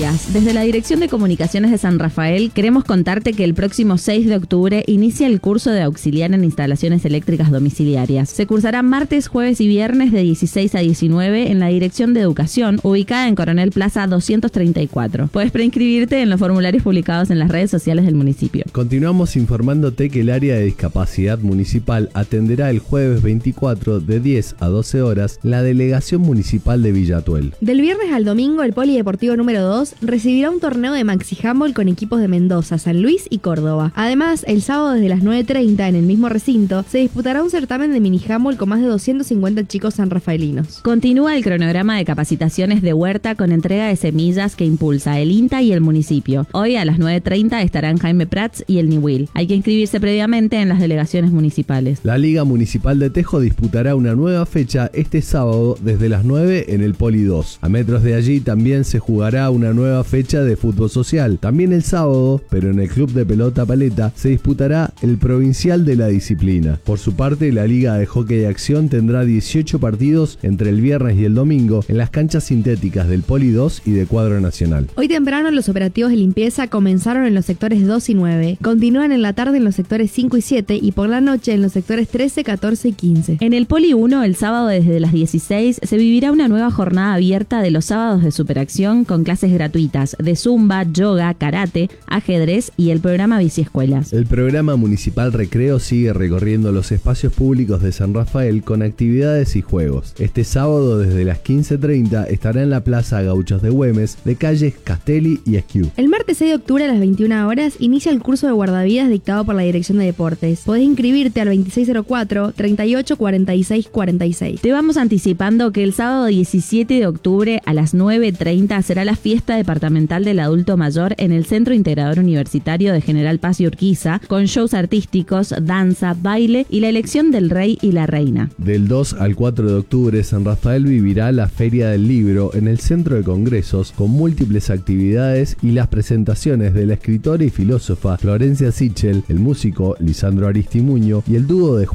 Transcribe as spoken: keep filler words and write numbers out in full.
días. Desde la Dirección de Comunicaciones de San Rafael queremos contarte que el próximo seis de octubre inicia el curso de auxiliar en instalaciones eléctricas domiciliarias. Se cursará martes, jueves y viernes de dieciséis a diecinueve en la Dirección de Educación, ubicada en Coronel Plaza doscientos treinta y cuatro. Puedes preinscribirte en los formularios publicados en las redes sociales del municipio. Continuamos informándote que el área de discapacidad municipal atenderá el jueves veinticuatro de diez a doce horas la delegación municipal de Villatuel. Del viernes al domingo, el Polideportivo número dos recibirá un torneo de Maxi Handball con equipos de Mendoza, San Luis y Córdoba. Además, el sábado desde las nueve treinta en el mismo recinto se disputará un certamen de mini handball con más de doscientos cincuenta chicos sanrafaelinos. Continúa el cronograma de capacitaciones de huerta con entrega de semillas que impulsa el INTA y el municipio. Hoy a las nueve treinta estarán Jaime Prats y el Niwil. Hay que inscribirse previamente en las delegaciones municipales. La Liga Municipal de Tejo disputará una nueva fecha este sábado desde las nueve en el Poli dos. A metros de allí también se jugará una nueva fecha de fútbol social. También el sábado, pero en el Club de Pelota Paleta, se disputará el provincial de la disciplina. Por su parte, la Liga de Hockey de Acción tendrá dieciocho partidos entre el viernes y el domingo en las canchas sintéticas del Poli dos y de Cuadro Nacional. Hoy temprano los operativos de limpieza comenzaron en los sectores dos y nueve, continúan en la tarde en los sectores cinco y siete y por la noche en los sectores trece, catorce y quince. En el Poli uno, el sábado desde las dieciséis, se vivirá una nueva jornada abierta de los sábados de Superacción con clases gratuitas de zumba, yoga, karate, ajedrez y el programa Biciescuelas. El programa municipal Recreo sigue recorriendo los espacios públicos de San Rafael con actividades y juegos. Este sábado desde las quince treinta estará en la Plaza Gauchos de Güemes de calles Castelli y Esquiú. El martes seis de octubre a las veintiuna horas inicia el curso de guardavidas dictado por la Dirección de Deportes. Podés inscribirte al veintiséis cero cuatro, treinta y ocho, cuarenta y seis, cuarenta y seis. Te vamos anticipando que el sábado diecisiete de octubre a las nueve treinta será la fiesta departamental del adulto mayor en el Centro Integrador Universitario de General Paz y Urquiza, con shows artísticos, danza, baile y la elección del rey y la reina. Del dos al cuatro de octubre, San Rafael vivirá la Feria del Libro en el Centro de Congresos con múltiples actividades y las presentaciones de la escritora y filósofa Florencia Sichel, el músico Lisandro Aristimuño y el dúo de